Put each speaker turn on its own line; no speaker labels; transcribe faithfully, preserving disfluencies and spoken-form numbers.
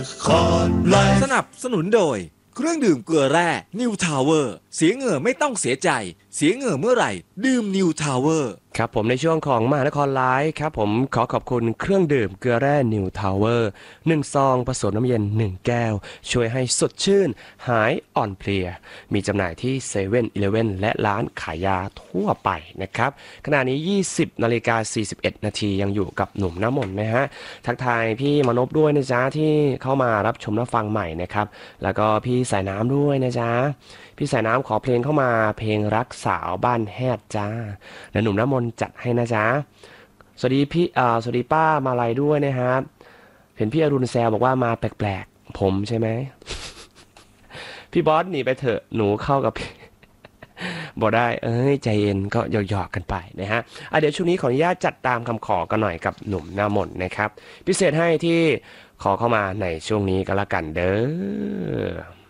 สนับสนุนโดยเครื่องดื่มเกลือแร่ New Tower เสียเหงื่อไม่ต้องเสียใจเสียเหงื่อเมื่อไหร่ดื่ม New Tower
ครับผมในช่วงของมหานครไลฟ์ครับผมขอขอบคุณเครื่องดื่มเกลือแร่ New Tower หนึ่งซองผสมน้ำเย็นหนึ่งแก้วช่วยให้สดชื่นหายอ่อนเพลียมีจำหน่ายที่เซเว่นอีเลฟเว่นและร้านขายยาทั่วไปนะครับขณะนี้ยี่สิบนาฬิกาสี่สิบเอ็ดนาทียังอยู่กับหนุ่มน้ำมนต์นะฮะทักทายพี่มนพด้วยนะจ๊ะที่เข้ามารับชมรับฟังใหม่นะครับแล้วก็พี่สายน้ำด้วยนะจ๊ะพี่สายน้ำขอเพลงเข้ามาเพลงรักสาวบ้านแฮดจ้าและหนุ่มน้ำมนต์จัดให้นะจ๊ะสวัสดีพี่อ่าสวัสดีป้ามาลัยด้วยนะครับเห็นพี่อรุณแซวบอกว่ามาแปลกๆผมใช่ไหม พี่บอสหนีไปเถอะหนูเข้ากับพี่ บอกได้เอ้ยใจเย็นก็หยอกๆกันไปนะฮะอ่ะเดี๋ยวช่วงนี้ขออนุญาตจัดตามคำขอกันหน่อยกับหนุ่มหน้ามนต์นะครับพิเศษให้ที่ขอเข้ามาในช่วงนี้ก็แล้วกันเด้อ